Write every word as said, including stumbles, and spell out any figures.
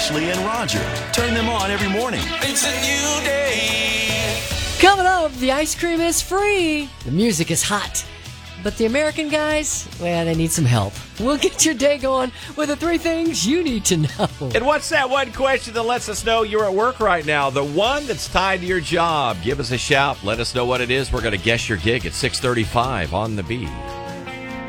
Ashley and Roger. Turn them on every morning. It's a new day. Coming up, the ice cream is free. The music is hot. But the American guys, well, they need some help. We'll get your day going with the three things you need to know. And what's that one question that lets us know you're at work right now? The one that's tied to your job. Give us a shout. Let us know what it is. We're going to guess your gig at six thirty-five on the Beat.